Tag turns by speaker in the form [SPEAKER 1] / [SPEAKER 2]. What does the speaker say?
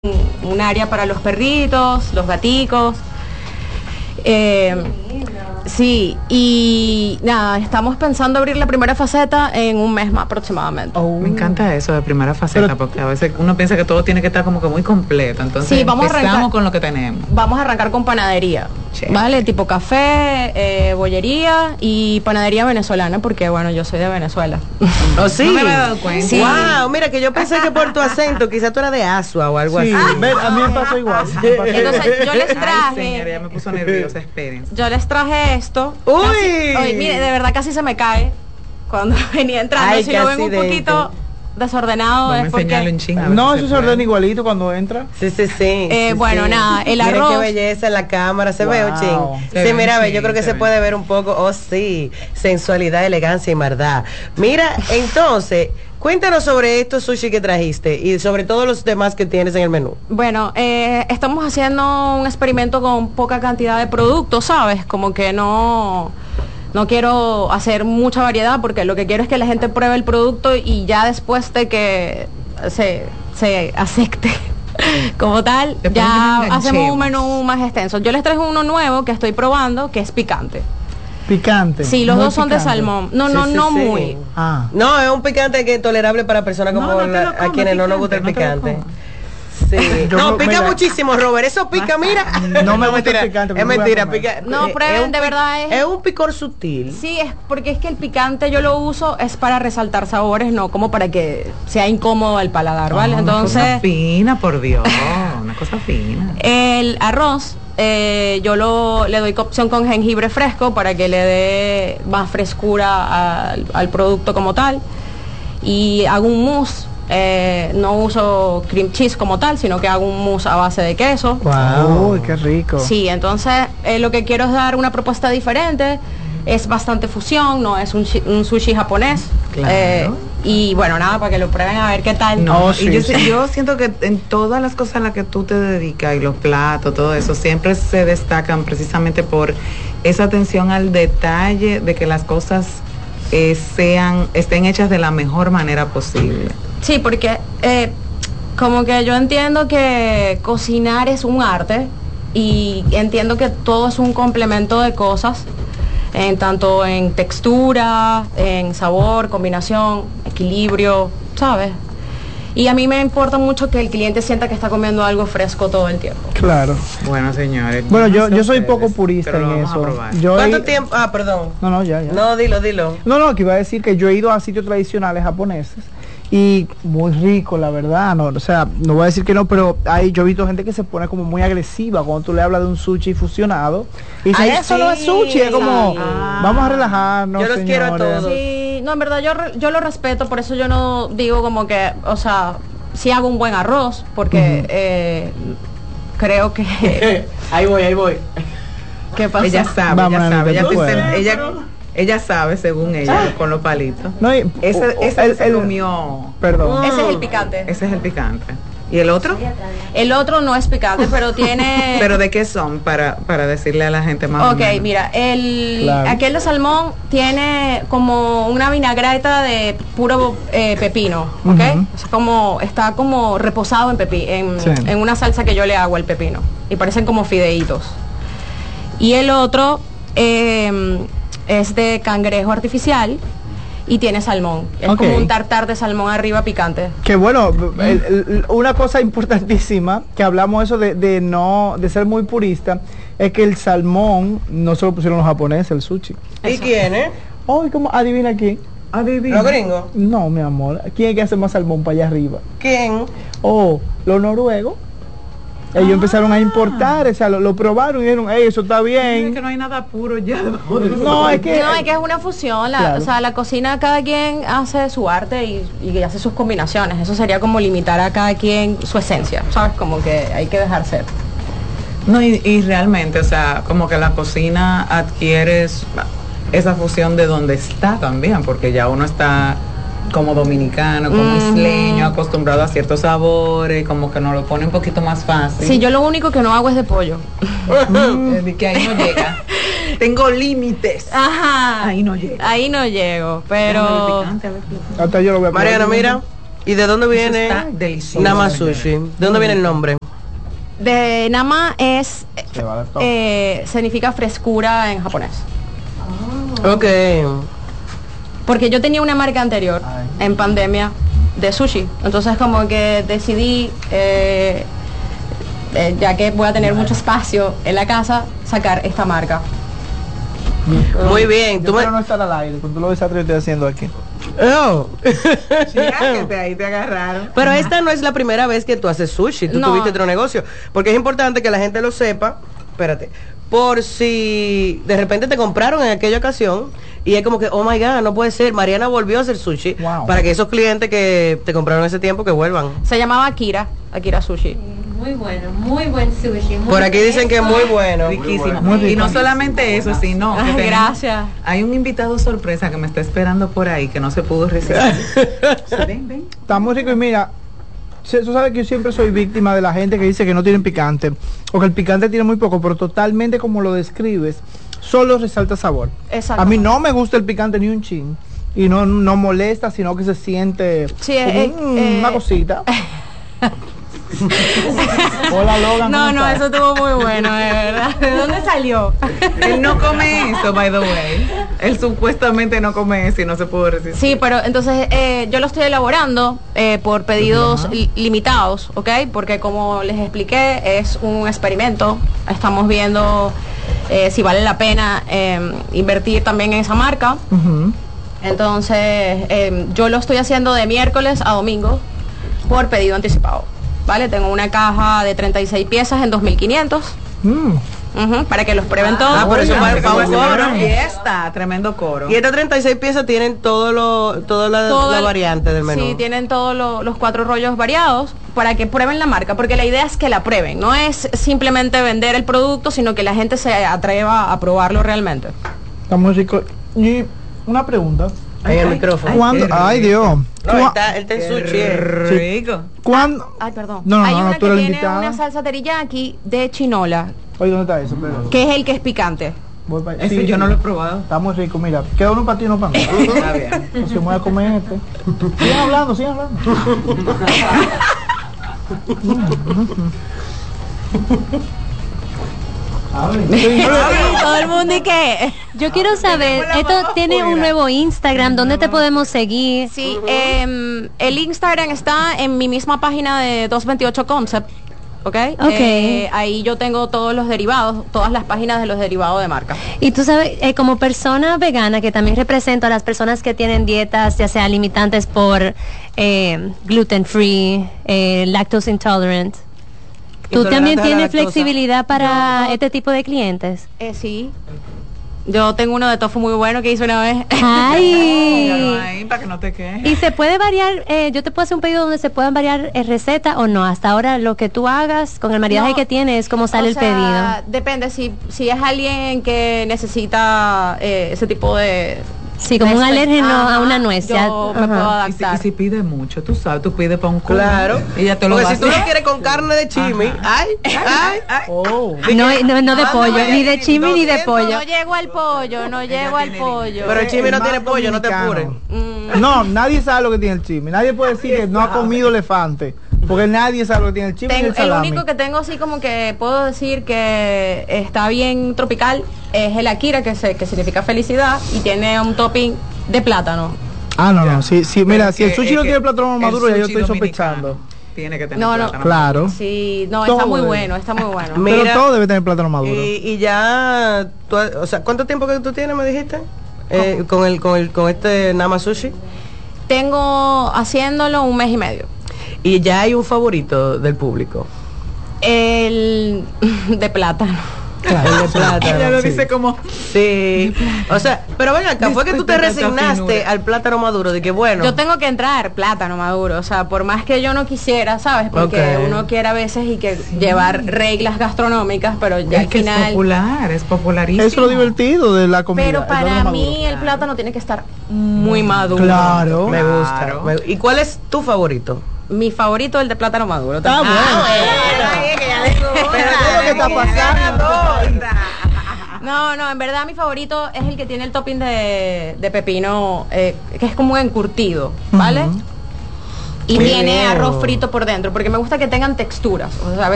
[SPEAKER 1] un área para los perritos, los gaticos. Sí, y nada, estamos pensando abrir la primera faceta en un mes más aproximadamente.
[SPEAKER 2] Me encanta eso de primera faceta, porque a veces uno piensa que todo tiene que estar como que muy completo, entonces
[SPEAKER 1] sí,
[SPEAKER 2] empezamos con lo que tenemos.
[SPEAKER 1] Vamos a arrancar con panadería, ¿vale? Tipo café, bollería y panadería venezolana, porque bueno, yo soy de Venezuela.
[SPEAKER 3] ¿Oh, sí?
[SPEAKER 2] No me había dado cuenta.
[SPEAKER 1] Sí.
[SPEAKER 3] Wow, mira que yo pensé que por tu acento quizás tú eras de Asua o algo
[SPEAKER 4] Sí,
[SPEAKER 3] así.
[SPEAKER 4] a mí me pasó igual.
[SPEAKER 1] Entonces yo les
[SPEAKER 2] Ay,
[SPEAKER 1] traje,
[SPEAKER 2] señora, ya me puso nerviosa, espérense.
[SPEAKER 1] yo les traje esto.
[SPEAKER 3] ¡Uy!
[SPEAKER 1] Oye, mire, de verdad casi se me cae cuando venía entrando.
[SPEAKER 3] Ay,
[SPEAKER 1] si
[SPEAKER 3] qué
[SPEAKER 1] lo ven un
[SPEAKER 3] accidente.
[SPEAKER 1] poquito desordenado
[SPEAKER 2] Vamos a
[SPEAKER 1] es porque...
[SPEAKER 2] enseñarlo en chinga.
[SPEAKER 4] No, eso se ordena igualito cuando entra.
[SPEAKER 3] Sí.
[SPEAKER 1] Bueno, nada, el
[SPEAKER 3] Miren
[SPEAKER 1] arroz.
[SPEAKER 3] qué belleza en la cámara, se ve,
[SPEAKER 4] Wow.
[SPEAKER 3] Ochín.
[SPEAKER 2] Se
[SPEAKER 3] Sí,
[SPEAKER 2] ve,
[SPEAKER 3] mira,
[SPEAKER 2] sí,
[SPEAKER 3] yo creo que
[SPEAKER 2] se
[SPEAKER 3] se
[SPEAKER 2] ve.
[SPEAKER 3] puede ver un poco, oh sí, sensualidad, elegancia y maldad. Mira, entonces, cuéntanos sobre estos sushi que trajiste y sobre todos los demás que tienes en el menú.
[SPEAKER 1] Bueno, estamos haciendo un experimento con poca cantidad de productos, ¿sabes? Como que no quiero hacer mucha variedad porque lo que quiero es que la gente pruebe el producto y ya después de que se acepte como tal,
[SPEAKER 2] Después
[SPEAKER 1] ya
[SPEAKER 2] que nos
[SPEAKER 1] hacemos un
[SPEAKER 2] enganchemos.
[SPEAKER 1] menú más extenso. Yo les traigo uno nuevo que estoy probando, que es picante.
[SPEAKER 4] Picante.
[SPEAKER 1] Sí, los
[SPEAKER 4] muy
[SPEAKER 1] dos son de
[SPEAKER 4] picante.
[SPEAKER 1] salmón. No
[SPEAKER 3] Sí,
[SPEAKER 1] muy.
[SPEAKER 4] Ah.
[SPEAKER 3] No, es un picante que es tolerable para personas como
[SPEAKER 2] No, no te lo
[SPEAKER 3] a
[SPEAKER 2] comas,
[SPEAKER 3] quienes no nos gusta el
[SPEAKER 2] picante, no te
[SPEAKER 3] picante.
[SPEAKER 2] lo comas.
[SPEAKER 3] Sí.
[SPEAKER 4] Yo
[SPEAKER 3] No,
[SPEAKER 4] no-
[SPEAKER 3] pica
[SPEAKER 4] mira.
[SPEAKER 3] muchísimo, Robert. Eso pica, mira.
[SPEAKER 4] No me gusta el
[SPEAKER 3] mentira,
[SPEAKER 4] picante,
[SPEAKER 3] es
[SPEAKER 4] pero no voy a
[SPEAKER 3] mentira,
[SPEAKER 4] comer.
[SPEAKER 3] pica.
[SPEAKER 1] No, prueben,
[SPEAKER 3] un
[SPEAKER 1] de
[SPEAKER 3] pi-
[SPEAKER 1] verdad
[SPEAKER 3] Es un picor sutil.
[SPEAKER 1] Sí, es porque es que el picante yo lo uso es para resaltar sabores, no como para que sea incómodo el paladar, ¿vale?
[SPEAKER 2] Una cosa
[SPEAKER 1] Entonces,
[SPEAKER 2] fina, por Dios, una cosa fina.
[SPEAKER 1] el arroz le doy cocción con jengibre fresco para que le dé más frescura al producto como tal. Y hago un mousse, no uso cream cheese como tal, sino que hago un mousse a base de queso.
[SPEAKER 4] Wow. Uy, qué rico.
[SPEAKER 1] Sí, entonces lo que quiero es dar una propuesta diferente, es bastante fusión, no es un sushi japonés.
[SPEAKER 2] Claro.
[SPEAKER 1] Y bueno, nada, para que lo prueben a ver qué tal.
[SPEAKER 2] No,
[SPEAKER 4] Oh,
[SPEAKER 2] y
[SPEAKER 4] sí,
[SPEAKER 2] yo,
[SPEAKER 4] sí.
[SPEAKER 2] yo siento que en todas las cosas a las que tú te dedicas y los platos, todo eso, siempre se destacan precisamente por esa atención al detalle de que las cosas estén hechas de la mejor manera posible.
[SPEAKER 1] Sí, porque como que yo entiendo que cocinar es un arte y entiendo que todo es un complemento de cosas, tanto en textura, en sabor, combinación, equilibrio, ¿sabes? Y a mí me importa mucho que el cliente sienta que está comiendo algo fresco todo el tiempo.
[SPEAKER 4] Claro.
[SPEAKER 2] Bueno, señores.
[SPEAKER 4] Bueno,
[SPEAKER 2] no sé
[SPEAKER 4] yo soy
[SPEAKER 2] ustedes,
[SPEAKER 4] poco purista
[SPEAKER 2] pero lo
[SPEAKER 4] en
[SPEAKER 2] vamos a
[SPEAKER 4] eso.
[SPEAKER 2] probar.
[SPEAKER 4] Yo
[SPEAKER 3] ¿Cuánto
[SPEAKER 4] he-
[SPEAKER 3] tiempo? Ah, perdón.
[SPEAKER 4] No, ya.
[SPEAKER 3] No, dilo.
[SPEAKER 4] No, que iba a decir que yo he ido a sitios tradicionales japoneses y muy rico, la verdad. No, o sea, no voy a decir que no, pero yo he visto gente que se pone como muy agresiva cuando tú le hablas de un sushi fusionado. Y dice,
[SPEAKER 3] Ay,
[SPEAKER 4] eso no es
[SPEAKER 3] sí.
[SPEAKER 4] sushi, es como,
[SPEAKER 1] Sí.
[SPEAKER 4] vamos a relajarnos.
[SPEAKER 3] Yo los quiero a
[SPEAKER 4] señores".
[SPEAKER 3] todos.
[SPEAKER 1] Sí, no, en verdad yo lo respeto, por eso yo no digo como que, o sea, sí hago un buen arroz, porque creo que...
[SPEAKER 3] Ahí voy.
[SPEAKER 1] ¿Qué pasa?
[SPEAKER 2] Ella sabe,
[SPEAKER 4] Vamos,
[SPEAKER 2] ella sabe.
[SPEAKER 4] Anita, tú puedes.
[SPEAKER 2] Ella sabe, según ella, con los palitos.
[SPEAKER 4] No, y-
[SPEAKER 2] Ese se comió.
[SPEAKER 4] Perdón.
[SPEAKER 1] Ese es el picante.
[SPEAKER 2] Ese es el picante. ¿Y el otro?
[SPEAKER 1] El otro no es picante, pero tiene...
[SPEAKER 2] ¿Pero de qué son? Para decirle a la gente más o
[SPEAKER 1] Ok,
[SPEAKER 2] menos.
[SPEAKER 1] mira,
[SPEAKER 4] Claro.
[SPEAKER 1] aquel de salmón tiene como una vinagreta de puro pepino, ¿ok?
[SPEAKER 4] Ujú.
[SPEAKER 1] O sea, como, está como reposado
[SPEAKER 4] Sí.
[SPEAKER 1] en una salsa que yo le hago al pepino. Y parecen como fideitos. Y el otro es de cangrejo artificial y tiene salmón. Es
[SPEAKER 4] Ok.
[SPEAKER 1] como un tartar de salmón arriba picante.
[SPEAKER 4] Que bueno, una cosa importantísima que hablamos eso de ser muy purista es que el salmón no se lo pusieron los japoneses, el sushi.
[SPEAKER 3] ¿Y quién,
[SPEAKER 4] Oh, ¿cómo? Adivina quién.
[SPEAKER 3] Los gringos.
[SPEAKER 4] No, mi amor. ¿Quién es que hace más salmón para allá arriba?
[SPEAKER 3] ¿Quién?
[SPEAKER 4] Oh, los noruegos. Ellos empezaron a importar, o sea, lo probaron y dijeron, hey, eso está
[SPEAKER 2] Es
[SPEAKER 4] bien.
[SPEAKER 2] que no hay nada puro ya.
[SPEAKER 4] No, es que...
[SPEAKER 1] No, es que es una fusión,
[SPEAKER 4] Claro.
[SPEAKER 1] o sea, la cocina cada quien hace su arte y hace sus combinaciones. Eso sería como limitar a cada quien su esencia, ¿sabes? Como que hay que dejar ser.
[SPEAKER 2] No, y realmente, o sea, como que la cocina adquiere esa fusión de donde está también, porque ya uno está como dominicano, como isleño, acostumbrado a ciertos sabores, como que nos lo pone un poquito más fácil.
[SPEAKER 1] Sí, yo lo único que no hago es de pollo.
[SPEAKER 2] De que ahí no llega. Tengo límites.
[SPEAKER 1] Ajá.
[SPEAKER 2] Ahí no llega.
[SPEAKER 1] Ahí no llego,
[SPEAKER 2] Déjame ver
[SPEAKER 1] pero...
[SPEAKER 2] picante, a ver.
[SPEAKER 4] Hasta yo lo voy a probar.
[SPEAKER 3] Mariana, mira. ¿Y de dónde viene
[SPEAKER 2] Está delicioso.
[SPEAKER 3] Nama Sushi? ¿De dónde viene el nombre?
[SPEAKER 1] De Nama es
[SPEAKER 4] Se va de todo.
[SPEAKER 1] significa frescura en japonés.
[SPEAKER 3] Ok.
[SPEAKER 1] Porque yo tenía una marca anterior
[SPEAKER 4] Ay.
[SPEAKER 1] en pandemia de sushi. Entonces como que decidí, ya que voy a tener mucho espacio en la casa, sacar esta marca.
[SPEAKER 3] Muy bien.
[SPEAKER 4] Yo
[SPEAKER 3] Tú me...
[SPEAKER 4] espero no estar al aire con todo lo desastre que estoy haciendo aquí.
[SPEAKER 3] Oh.
[SPEAKER 2] Chiáquete, ahí te agarraron.
[SPEAKER 3] Pero esta no es la primera vez que tú haces sushi, tú
[SPEAKER 1] No.
[SPEAKER 3] tuviste otro negocio. Porque es importante que la gente lo sepa, espérate, por si de repente te compraron en aquella ocasión y es como que, oh my God, no puede ser, Mariana volvió a hacer sushi.
[SPEAKER 4] Wow.
[SPEAKER 3] Para que esos clientes que te compraron ese tiempo que vuelvan.
[SPEAKER 1] Se llamaba Akira Sushi.
[SPEAKER 5] Muy bueno, muy buen sushi. Muy
[SPEAKER 3] Por aquí dicen que es muy bueno.
[SPEAKER 2] Riquísimo.
[SPEAKER 4] Muy rico.
[SPEAKER 2] Y no solamente eso, sino que
[SPEAKER 1] Ay,
[SPEAKER 2] tenemos-
[SPEAKER 1] gracias.
[SPEAKER 2] hay un invitado sorpresa que me está esperando por ahí que no se pudo resistir. Ven, ven.
[SPEAKER 4] Está muy rico y mira, tú sabes que yo siempre soy víctima de la gente que dice que no tienen picante o que el picante tiene muy poco, pero totalmente como lo describes, solo resalta sabor.
[SPEAKER 1] Exacto.
[SPEAKER 4] A mí no me gusta el picante ni un chin y no molesta, sino que se siente
[SPEAKER 1] Sí,
[SPEAKER 4] como una cosita. Hola Logan.
[SPEAKER 1] No,
[SPEAKER 4] ¿cómo
[SPEAKER 1] no,
[SPEAKER 4] estás?
[SPEAKER 1] eso estuvo muy bueno, de verdad. ¿De dónde salió?
[SPEAKER 2] Él no come eso, by the way. Él supuestamente no come eso y no se pudo resistir.
[SPEAKER 1] Sí, pero entonces yo lo estoy elaborando por pedidos limitados, ¿ok? Porque como les expliqué, es un experimento. Estamos viendo si vale la pena invertir también en esa marca.
[SPEAKER 4] Ujú.
[SPEAKER 1] Entonces, yo lo estoy haciendo de miércoles a domingo por pedido anticipado. ¿Vale? Tengo una caja de 36 piezas en 2.500. Para que los prueben todos.
[SPEAKER 3] Ah, pero eso va
[SPEAKER 2] Oigan,
[SPEAKER 3] para un
[SPEAKER 2] que va a ser
[SPEAKER 3] coro.
[SPEAKER 2] una fiesta, tremendo coro.
[SPEAKER 3] Y estas 36 piezas tienen toda la
[SPEAKER 1] el-
[SPEAKER 3] variante del menú.
[SPEAKER 1] Sí, tienen todos los 4 rollos variados para que prueben la marca, porque la idea es que la prueben, no es simplemente vender el producto, sino que la gente se atreva a probarlo realmente.
[SPEAKER 4] Está muy rico. Y una pregunta.
[SPEAKER 3] En el micrófono.
[SPEAKER 4] ¿Cuándo?
[SPEAKER 2] qué
[SPEAKER 4] Ay,
[SPEAKER 2] rico.
[SPEAKER 4] Dios.
[SPEAKER 3] No, está en sushi.
[SPEAKER 2] Rico.
[SPEAKER 4] ¿Cuándo?
[SPEAKER 1] Ay, perdón.
[SPEAKER 4] No, no,
[SPEAKER 1] Hay
[SPEAKER 4] no,
[SPEAKER 1] una
[SPEAKER 4] tú
[SPEAKER 1] que
[SPEAKER 4] eres la
[SPEAKER 1] tiene
[SPEAKER 4] invitada.
[SPEAKER 1] una salsa teriyaki de chinola,
[SPEAKER 4] Oye, ¿dónde está eso? Espera.
[SPEAKER 1] que es el que es picante.
[SPEAKER 4] Voy para allá.
[SPEAKER 2] Ese
[SPEAKER 4] Sí,
[SPEAKER 2] yo
[SPEAKER 4] sí.
[SPEAKER 2] no lo he probado.
[SPEAKER 4] Está muy rico, mira. Queda uno para ti y uno para mí.
[SPEAKER 2] Está bien.
[SPEAKER 4] Entonces me voy a comer este. Sigan hablando, sigan hablando.
[SPEAKER 1] Todo el mundo y qué.
[SPEAKER 5] Yo quiero saber, esto tiene un nuevo Instagram, ¿dónde te podemos seguir?
[SPEAKER 1] Sí, el Instagram está en mi misma página de 228 Concept. ¿Ok?
[SPEAKER 5] Ok.
[SPEAKER 1] Ahí yo tengo todos los derivados, todas las páginas de los derivados de marca.
[SPEAKER 5] Y tú sabes, como persona vegana que también represento a las personas que tienen dietas, ya sea limitantes por gluten free, lactose intolerant, ¿tú también
[SPEAKER 3] Intolerante a la
[SPEAKER 5] tienes
[SPEAKER 3] lactosa.
[SPEAKER 5] flexibilidad para este tipo de clientes?
[SPEAKER 1] Sí. Yo tengo uno de tofu muy bueno que hice una vez.
[SPEAKER 2] Míralo
[SPEAKER 5] ¡Ay!
[SPEAKER 2] ahí, para que no te quejes.
[SPEAKER 5] ¿Y se puede variar? Yo te puedo hacer un pedido donde se puedan variar receta o no. Hasta ahora lo que tú hagas con el maridaje
[SPEAKER 1] No,
[SPEAKER 5] que tienes es como sale
[SPEAKER 1] O
[SPEAKER 5] el
[SPEAKER 1] sea,
[SPEAKER 5] pedido.
[SPEAKER 1] depende, si es alguien que necesita ese tipo de...
[SPEAKER 5] Sí, como un
[SPEAKER 1] de-
[SPEAKER 5] alérgeno
[SPEAKER 1] Ajá,
[SPEAKER 5] a una nuez. Ya,
[SPEAKER 1] yo me
[SPEAKER 5] ajá.
[SPEAKER 1] puedo
[SPEAKER 2] Y
[SPEAKER 1] adaptar.
[SPEAKER 2] si pide mucho, tú sabes, tú pides para un culo.
[SPEAKER 3] Claro.
[SPEAKER 2] Y ya te lo
[SPEAKER 3] Porque
[SPEAKER 2] va
[SPEAKER 3] si tú lo quieres con carne de chimi, ay, ay.
[SPEAKER 4] Oh.
[SPEAKER 5] No de pollo, ni de chimi ni de pollo.
[SPEAKER 1] No llego al pollo, no llego al pollo.
[SPEAKER 3] Pero el chimi no
[SPEAKER 4] más
[SPEAKER 3] tiene pollo, no te apures.
[SPEAKER 4] dominicano. No, nadie sabe lo que tiene el chisme. Nadie puede decir que no ha comido elefante. Porque nadie sabe lo que tiene el chisme.
[SPEAKER 1] Tengo-
[SPEAKER 4] y el
[SPEAKER 1] el
[SPEAKER 4] salami.
[SPEAKER 1] único que tengo así como que puedo decir que está bien tropical es el Akira, que significa felicidad, y tiene un topping de plátano.
[SPEAKER 4] Ah, no, no. Sí, sí, mira,
[SPEAKER 2] Pero
[SPEAKER 4] si el
[SPEAKER 2] que-
[SPEAKER 4] sushi
[SPEAKER 2] es
[SPEAKER 4] no
[SPEAKER 2] que
[SPEAKER 4] tiene plátano
[SPEAKER 2] el
[SPEAKER 4] maduro, ya yo
[SPEAKER 2] sushi
[SPEAKER 4] estoy
[SPEAKER 2] dominicano
[SPEAKER 4] sospechando.
[SPEAKER 2] Tiene que tener
[SPEAKER 1] No, no.
[SPEAKER 2] plátano.
[SPEAKER 4] Claro.
[SPEAKER 1] Sí, no,
[SPEAKER 4] Todo
[SPEAKER 1] está muy
[SPEAKER 4] debe.
[SPEAKER 1] bueno, está muy bueno.
[SPEAKER 3] Mira,
[SPEAKER 4] Pero todo debe tener plátano maduro.
[SPEAKER 3] y ya, o sea, ¿cuánto tiempo que tú tienes, me dijiste? Con este Nama Sushi.
[SPEAKER 1] Tengo haciéndolo 1 mes y medio.
[SPEAKER 3] Y ya hay un favorito del público.
[SPEAKER 1] El de plátano.
[SPEAKER 3] El de plátano.
[SPEAKER 2] Ella lo
[SPEAKER 4] sí.
[SPEAKER 2] dice como
[SPEAKER 3] Sí. O sea, pero ven acá, fue que tú te
[SPEAKER 2] Después de tanta
[SPEAKER 3] resignaste
[SPEAKER 2] finura.
[SPEAKER 3] al plátano maduro, de que bueno.
[SPEAKER 1] Yo tengo que entrar plátano maduro, o sea, por más que yo no quisiera, ¿sabes? Porque
[SPEAKER 3] Ok.
[SPEAKER 1] uno quiere a veces y que llevar reglas gastronómicas, pero ya
[SPEAKER 2] es
[SPEAKER 1] al
[SPEAKER 2] que es
[SPEAKER 1] final...
[SPEAKER 2] popular, es popularísimo.
[SPEAKER 4] Eso es lo divertido de la comida.
[SPEAKER 1] Pero
[SPEAKER 4] el
[SPEAKER 1] para
[SPEAKER 4] plátano
[SPEAKER 1] mí
[SPEAKER 4] maduro.
[SPEAKER 1] el plátano tiene que estar muy maduro.
[SPEAKER 4] Claro.
[SPEAKER 3] Me gusta.
[SPEAKER 2] Claro.
[SPEAKER 3] ¿Y cuál es tu favorito?
[SPEAKER 1] Mi favorito es el de plátano maduro.
[SPEAKER 4] Está bueno.
[SPEAKER 3] Pero
[SPEAKER 4] ¿qué es lo que está pasando?
[SPEAKER 1] No, no, en verdad mi favorito es el que tiene el topping de pepino, que es como un encurtido, ¿vale? y
[SPEAKER 3] Qué
[SPEAKER 1] tiene
[SPEAKER 3] bien.
[SPEAKER 1] arroz frito por dentro, porque me gusta que tengan texturas. O sea,